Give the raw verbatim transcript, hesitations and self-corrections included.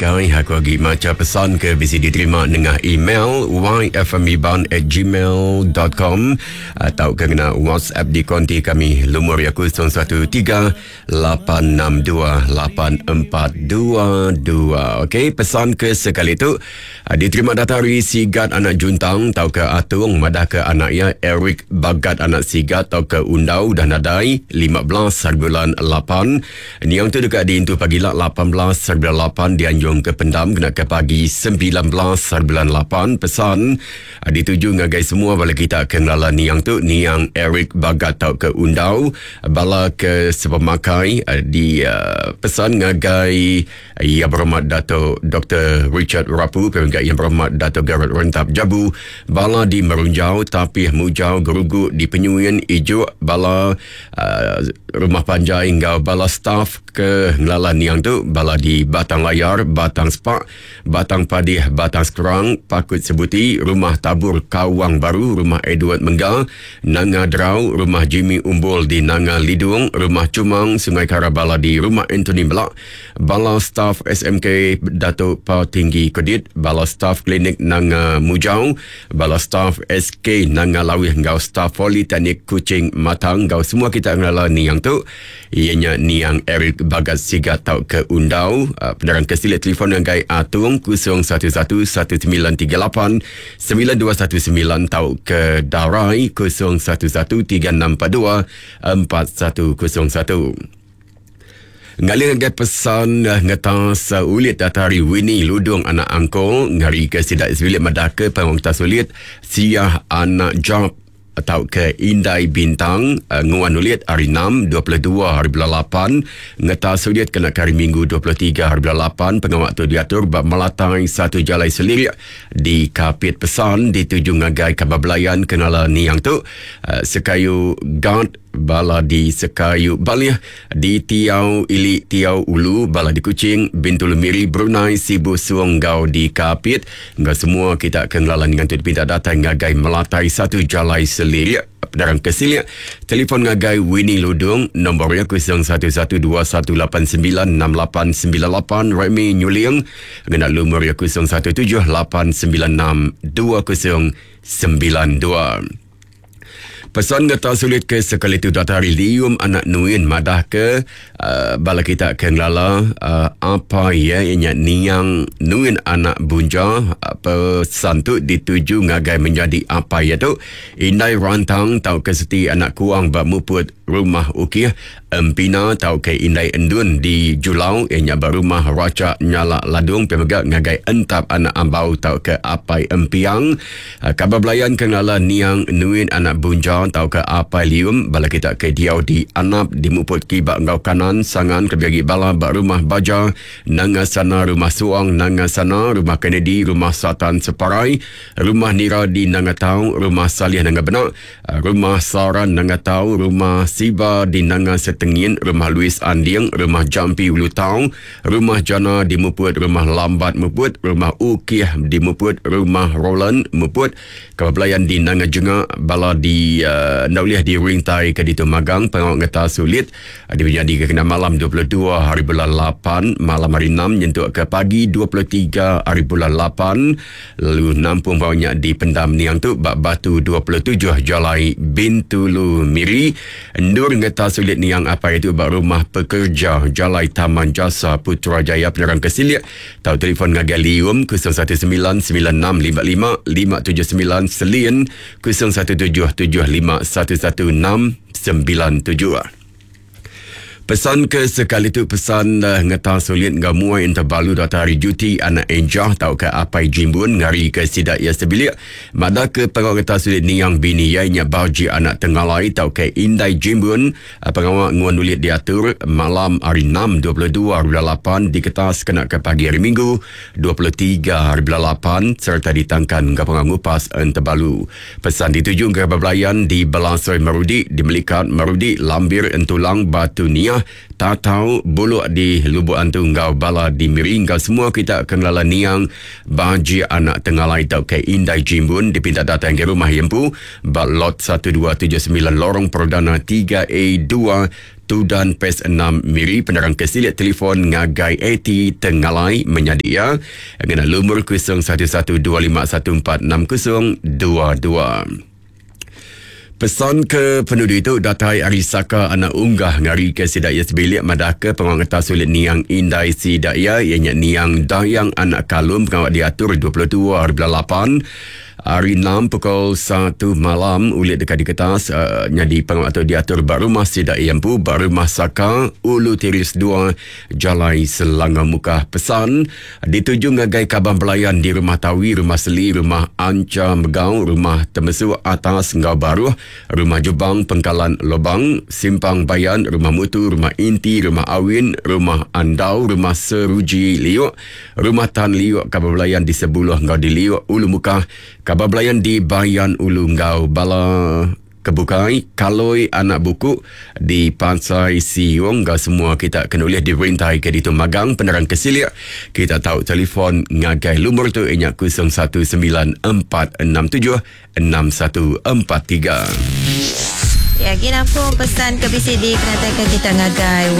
Kai aku lagi macam pesan ke bisa diterima dengan email y f m i ban at gmail dot com atau kena WhatsApp di konti kami lumur ya kosong satu tiga lapan enam dua lapan empat dua dua. Okey, pesan ke sekali tu diterima datari Sigat anak Juntang tau ke Atung madah ke anaknya Eric Bagat anak Sigat tau ke Undau dan Nadai lima belas hari bulan lapan. Ni yang tu dekat di Intu Pagilak lapan belas hari bulan lapan, dianjung ke Pendam kena ke pagi sembilan belas hari bulan lapan. Pesan dituju ngagai semua bala kita kenalan ni yang tu ni yang Eric Bagat tau ke Undau bala ke sepemakai di uh, pesan ngagai Yang Berhormat Dato' Doktor Richard Rapu, Pemerintah Yang Berhormat Dato' Garret Rentap Jabu bala di Merunjau Tapih Mujau Gerugut di Penyuian Ijuk bala uh, Rumah Panjai hingga bala staf ke ngelalan yang tu bala di Batang Layar, Batang Sepak, Batang Padih, Batang Sekerang, Pakut Sebuti, Rumah Tabur Kawang Baru, Rumah Edward Menggal, Nanga Drau, Rumah Jimmy Umbul di Nanga Lidung, Rumah Cumang Sungai Karabala di Rumah Anthony Belak, bala staf S M K Datuk Pau Tinggi Kedit, bala staf Klinik Nanga Mujau, bala staf S K Nanga Lawih ngau staf Politeknik Kuching Matang ngau semua kita ngelalan ni yang tu ianya ni yang Eric Bagat Sigat tau ke Undau. Uh, penerangan kesilit telefon yang gai Atung kosong satu satu satu sembilan tiga lapan sembilan dua satu sembilan tau ke Darai kosong satu satu tiga enam empat dua empat satu kosong satu. Ngalir ngagai pesan uh, ngetas uh, ulit datari Winnie Ludung anak angkol ngari ke sidak isbilik madaka pengongta sulit siah anak job atau ke Indai Bintang uh, nguan ulit hari enam dua puluh dua hari bulan lapan ngetas ulit kena hari minggu dua puluh tiga hari bulan lapan pengawak tu diatur bab melatai satu jalai selirik di Kapit Pesan dituju ngagai kababelayan kenala ni yang tu uh, Sekayu Gant bala di Sekayu Balih di Tiau Ili Tiau Ulu bala di Kuching Bintulu Miri Brunei Sibu Suanggau di Kapit enggak semua kita akan lalan dengan tu dipinta data ngagai melatai satu jalai selirik dalam kesilik telefon ngagai Winnie Ludung nombornya kosong satu satu dua satu lapan sembilan enam lapan sembilan lapan Remy Nyuling dengan lumur kosong satu tujuh lapan sembilan enam dua kosong sembilan dua. Pesan kata sulit ke sekali tu datari lium anak nuin madah ke uh, bala kita akan lala uh, apa ya ianya niang nuin anak bunja uh, pesan tu dituju ngagai menjadi apa ya tu indai rantang tau ke seti anak kuang bak muput rumah ukih empina tau ke indai endun di Julau ianya berumah raca nyala ladung pemegak ngagai entap anak ambau tau ke apai empiang uh, kabar belayan kenala niang nuin anak bunja tau ke apa lium bala kita ke diau di Anap di Muput Kibak ngau kanan sangan kebiagi bala bak rumah baja nanga sana rumah suang nanga sana rumah Kennedy rumah Satan Separai rumah Nira di Nanga Tau rumah Salih Nanga Benak rumah Saran Nanga Tau rumah Siba di Nanga Setengin rumah Louis Anding rumah Jampi Ulu Tau rumah Jana di Muput rumah Lambat Muput rumah Ukih di Muput rumah Roland Muput kebelayan di Nanga Jengak bala di uh, Nauliah di Ringtai ke Ditu Magang pengawak ngeta sulit uh, menjadi ke kena malam dua puluh dua hari bulan lapan malam hari enam nyentuk ke pagi dua puluh tiga hari bulan lapan lalu nampung bawanya di Pendam Niang tu bak batu dua puluh tujuh Jalai Bintulu Miri Nur ngeta sulit Niang apa itu bak rumah pekerja Jalai Taman Jasa Putrajaya penerang kesilik tau telefon ngagalium kosong satu sembilan sembilan enam lima lima lima tujuh sembilan Selin kosong satu tujuh tujuh lima satu satu enam sembilan tujuh. Pesan ke sekali tu pesan uh, ngeta sulit ngamuai yang terbalu datari juti anak enjah tau ke apai jimbun ngari ke sidak ya sebilik mada ke pengawak ngeta sulit ni yang bini ianya bauji anak tenggalai tau ke indai jimbun uh, pengawak nguan ulit diatur malam hari enam dua puluh dua hari lapan diketas kena ke pagi hari minggu dua puluh tiga hari lapan serta ditangkan ke pengangupas en terbalu. Pesan dituju ke bebelayan di Belansoi Merudi di Melikat Merudi Lambir Entulang Batu Niah Tatau Buluk di Lubuk Antu ngau bala di Miri ngau semua kita akan lala niang baji anak tenggalai tau ke Indai Jimbun dipinta datang ke rumah Yempu bak lot satu dua tujuh sembilan lorong Perdana tiga A dua Tudan Pes enam Miri penerang kesilit telefon ngagai A T Tengalai menyedia dengan lumur kosong satu satu dua lima satu empat enam kosong dua dua. Pesan ke penuduh itu datai Arisaka anak unggah ngari ke sidaya sebilik madaka pengangkata sulit niang indai sidaya ianya niang dayang anak kalum pengawat diatur dua puluh dua hari lapan hari enam pukul satu malam ulit dekat di kertas uh, nyadi pengawat atau diatur bar rumah sidaya empu bar rumah Saka Ulu Tiris dua Jalai Selangor Muka. Pesan dituju ngagai kabang pelayan di rumah Tawi, rumah Seli, rumah Anca Megau, rumah Temesu Atas Ngau Baru, rumah Jubang Pengkalan Lobang, Simpang Bayan, rumah Mutu, rumah Inti, rumah Awin, rumah Andau, rumah Seruji Liuk, rumah Tan Liuk kabang pelayan di Sebuluh Ngau di Liuk Ulu Muka, kabang pelayan di Bayan Ulu Ngau Bala Kebukai, Kaloi anak buku di Pansai Siung. Gak semua kita kena boleh diperintai ke ditu magang penerang kesilik. Kita tahu telefon ngagai lumur tu inyak kosong satu sembilan empat enam tujuh enam satu empat tiga. Ya, kita pun pesan ke B C D penatakan kita ngagai